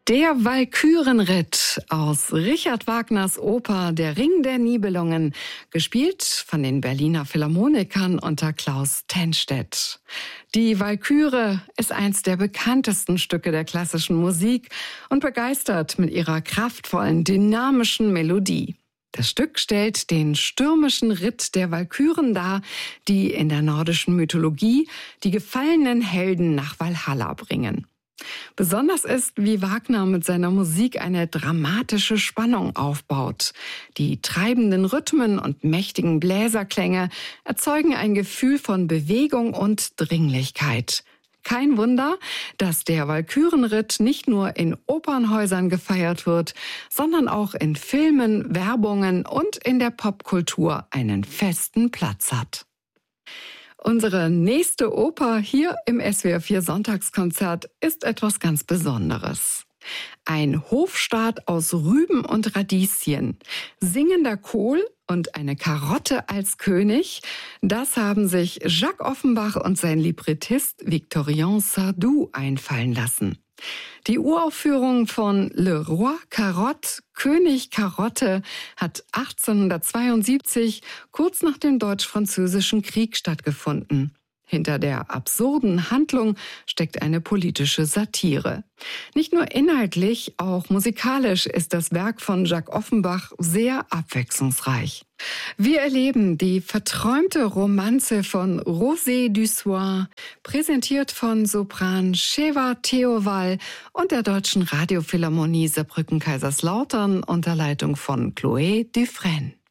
Der Walkürenritt aus Richard Wagners Oper Der Ring der Nibelungen, gespielt von den Berliner Philharmonikern unter Klaus Tennstedt. Die Walküre ist eins der bekanntesten Stücke der klassischen Musik und begeistert mit ihrer kraftvollen, dynamischen Melodie. Das Stück stellt den stürmischen Ritt der Walküren dar, die in der nordischen Mythologie die gefallenen Helden nach Walhalla bringen. Besonders ist, wie Wagner mit seiner Musik eine dramatische Spannung aufbaut. Die treibenden Rhythmen und mächtigen Bläserklänge erzeugen ein Gefühl von Bewegung und Dringlichkeit. Kein Wunder, dass der Walkürenritt nicht nur in Opernhäusern gefeiert wird, sondern auch in Filmen, Werbungen und in der Popkultur einen festen Platz hat. Unsere nächste Oper hier im SWR 4 Sonntagskonzert ist etwas ganz Besonderes. Ein Hofstaat aus Rüben und Radieschen, singender Kohl und eine Karotte als König, das haben sich Jacques Offenbach und sein Librettist Victorien Sardou einfallen lassen. Die Uraufführung von Le Roi Carotte, König Karotte, hat 1872, kurz nach dem Deutsch-Französischen Krieg, stattgefunden. Hinter der absurden Handlung steckt eine politische Satire. Nicht nur inhaltlich, auch musikalisch ist das Werk von Jacques Offenbach sehr abwechslungsreich. Wir erleben die verträumte Romanze von Rosé du Soir, präsentiert von Sopran Sheva Theoval und der Deutschen Radiophilharmonie Saarbrücken-Kaiserslautern unter Leitung von Chloé Dufresne.